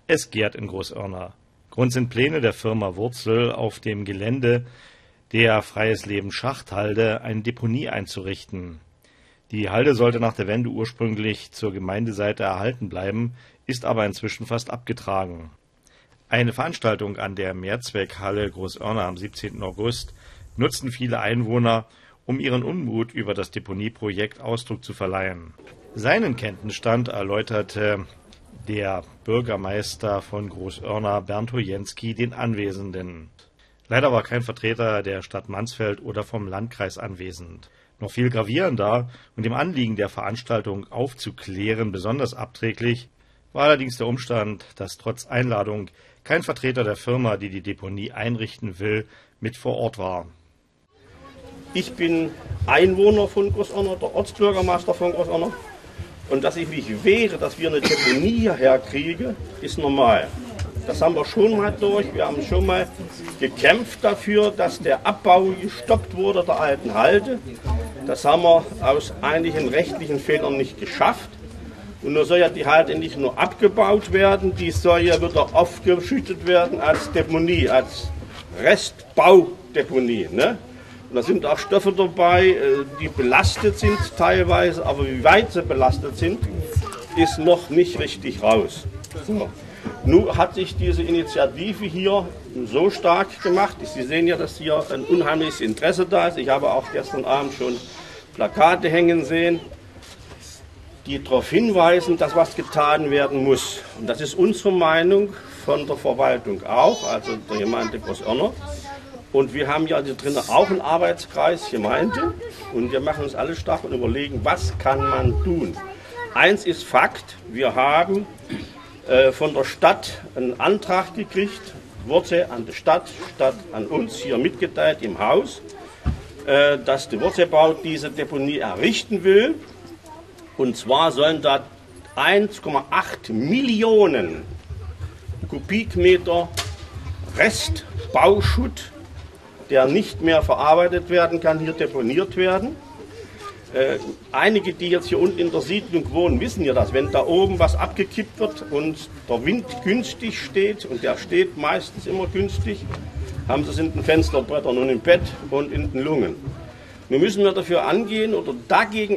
Es gärt in Großoerna. Grund sind Pläne der Firma Wurzel, auf dem Gelände der Freies Leben Schachthalde eine Deponie einzurichten. Die Halde sollte nach der Wende ursprünglich zur Gemeindeseite erhalten bleiben, ist aber inzwischen fast abgetragen. Eine Veranstaltung an der Mehrzweckhalle Großoerna am 17. August nutzten viele Einwohner, um ihren Unmut über das Deponieprojekt Ausdruck zu verleihen. Seinen Kenntnisstand erläuterte der Bürgermeister von Großoerna, Bernd Hojenski, den Anwesenden. Leider war kein Vertreter der Stadt Mansfeld oder vom Landkreis anwesend. Noch viel gravierender und dem Anliegen der Veranstaltung aufzuklären besonders abträglich war allerdings der Umstand, dass trotz Einladung kein Vertreter der Firma, die die Deponie einrichten will, mit vor Ort war. Ich bin Einwohner von Großoerna, der Ortsbürgermeister von Großoerna. Und dass ich mich wehre, dass wir eine Deponie hierher kriegen, ist normal. Das haben wir schon mal durch. Wir haben schon mal gekämpft dafür, dass der Abbau gestoppt wurde der alten Halde. Das haben wir aus einigen rechtlichen Fehlern nicht geschafft. Und nun soll ja die Halde nicht nur abgebaut werden, die soll ja wieder aufgeschüttet werden als Deponie, als Restbaudeponie. Ne? Und da sind auch Stoffe dabei, die belastet sind teilweise, aber wie weit sie belastet sind, ist noch nicht richtig raus. So. Nun hat sich diese Initiative hier so stark gemacht. Sie sehen ja, dass hier ein unheimliches Interesse da ist. Ich habe auch gestern Abend schon Plakate hängen sehen, die darauf hinweisen, dass was getan werden muss. Und das ist unsere Meinung von der Verwaltung auch, also der Gemeinde Großoerna. Und wir haben ja hier drinnen auch einen Arbeitskreis Gemeinde und wir machen uns alle stark und überlegen, was kann man tun. Eins ist Fakt, wir haben von der Stadt einen Antrag gekriegt, Wurzel an die Stadt, Stadt an uns hier mitgeteilt im Haus, dass die Wurzelbau diese Deponie errichten will. Und zwar sollen da 1,8 Millionen Kubikmeter Restbauschutt, der nicht mehr verarbeitet werden kann, hier deponiert werden. Einige, die jetzt hier unten in der Siedlung wohnen, wissen ja das. Wenn da oben was abgekippt wird und der Wind günstig steht, und der steht meistens immer günstig, haben sie es in den Fensterbrettern und im Bett und in den Lungen. Nun müssen wir dafür angehen oder dagegen